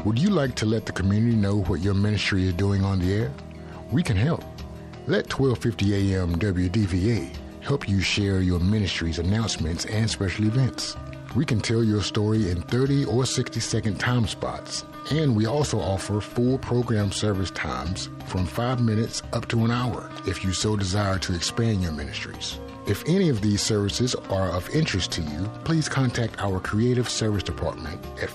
Would you like to let the community know what your ministry is doing on the air? We can help. Let 1250 AM WDVA help you share your ministry's announcements and special events. We can tell your story in 30 or 60-second time spots, and we also offer full program service times from 5 minutes up to an hour if you so desire to expand your ministries. If any of these services are of interest to you, please contact our Creative Service Department at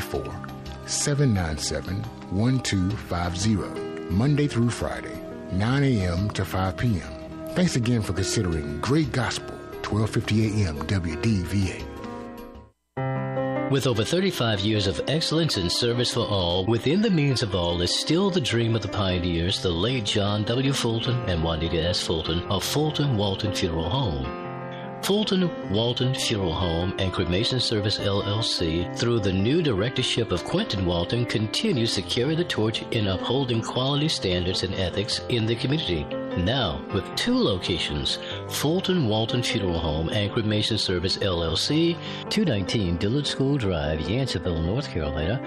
434-797-1250, Monday through Friday, 9 a.m. to 5 p.m. Thanks again for considering Great Gospel, 1250 AM WDVA. With over 35 years of excellence in service for all, within the means of all is still the dream of the pioneers, the late John W. Fulton and Juanita S. Fulton of Fulton Walton Funeral Home. Fulton Walton Funeral Home and Cremation Service LLC, through the new directorship of Quentin Walton, continues to carry the torch in upholding quality standards and ethics in the community. Now, with 2 locations, Fulton Walton Funeral Home and Cremation Service LLC, 219 Dillard School Drive, Yanceyville, North Carolina,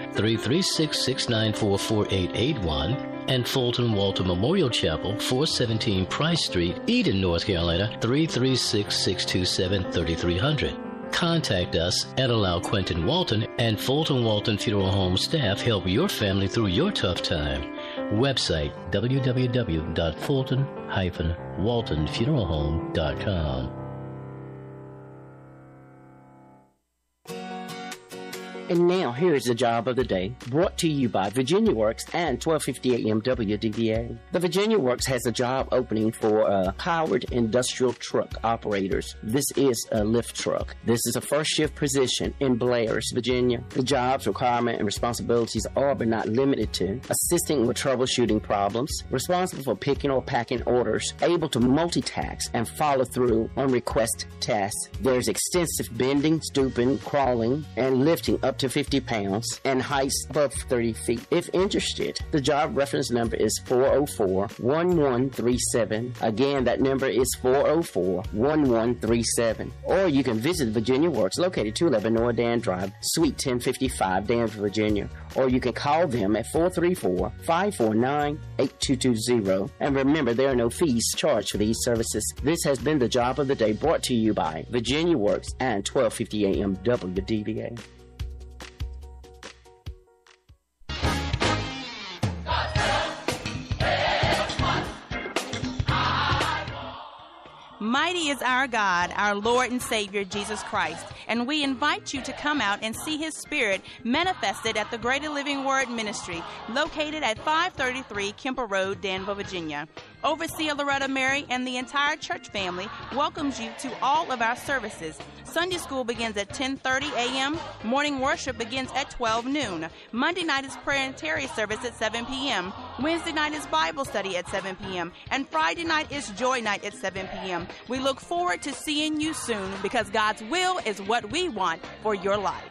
336-694-4881, and Fulton Walton Memorial Chapel, 417 Price Street, Eden, North Carolina, 336-627-3300. Contact us and allow Quentin Walton and Fulton Walton Funeral Home staff help your family through your tough time. Website www.fulton-waltonfuneralhome.com. And now, here is the job of the day, brought to you by Virginia Works and 1250 AM WDVA. The Virginia Works has a job opening for powered industrial truck operators. This is a lift truck. This is a first shift position in Blairs, Virginia. The job's requirement and responsibilities are, but not limited to, assisting with troubleshooting problems, responsible for picking or packing orders, able to multitask and follow through on request tasks. There's extensive bending, stooping, crawling, and lifting up to 50 pounds and heights above 30 feet. If interested, the job reference number is 404-1137. Again, that number is 404-1137. Or you can visit Virginia Works, located 211 North Dan Drive, Suite 1055, Danville, Virginia. Or you can call them at 434-549-8220. And remember, there are no fees charged for these services. This has been the job of the day, brought to you by Virginia Works and 1250 AM WDVA. Mighty is our God, our Lord and Savior, Jesus Christ, and we invite you to come out and see His Spirit manifested at the Greater Living Word Ministry, located at 533 Kemper Road, Danville, Virginia. Overseer Loretta Mary and the entire church family welcomes you to all of our services. Sunday school begins at 10:30 a.m. Morning worship begins at 12 noon. Monday night is prayer and Terry service at 7 p.m. Wednesday night is Bible study at 7 p.m. And Friday night is Joy Night at 7 p.m. We look forward to seeing you soon, because God's will is what we want for your life.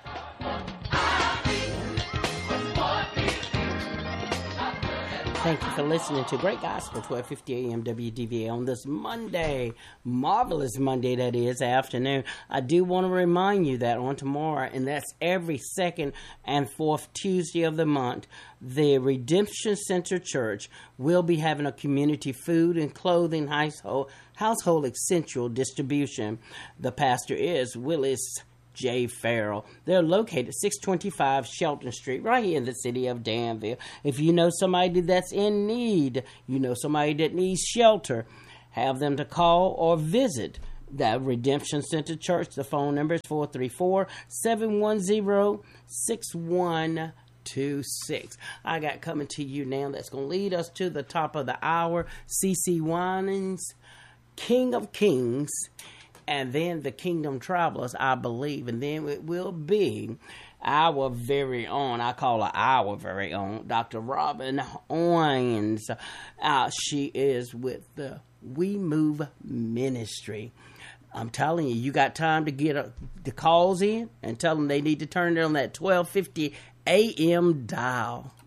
Thank you for listening to Great Gospel, 1250 AM WDVA on this Monday, marvelous Monday that is, afternoon. I do want to remind you that on tomorrow, and that's every second and fourth Tuesday of the month, the Redemption Center Church will be having a community food and clothing household essential distribution. The pastor is Willis J. Farrell. They're located at 625 Shelton Street, right here in the city of Danville. If you know somebody that's in need, you know somebody that needs shelter, have them to call or visit the Redemption Center Church. The phone number is 434-710-6126. I got coming to you now that's going to lead us to the top of the hour, CeCe Winans, King of Kings, and then the Kingdom Travelers, I believe. And then it will be our very own, I call her our very own, Dr. Robin Owens. She is with the We Move Ministry. I'm telling you, you got time to get the calls in and tell them they need to turn it on that 1250 AM dial.